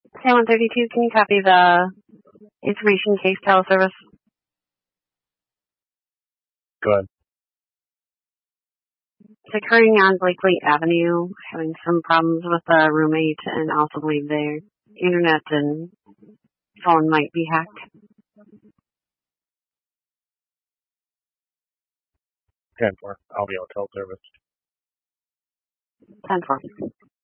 K132, can you copy the information case teleservice? Go ahead. It's occurring on Blakely Avenue, having some problems with a roommate, and also believe their internet and phone might be hacked. 10-4. I'll be hotel service. 10-4.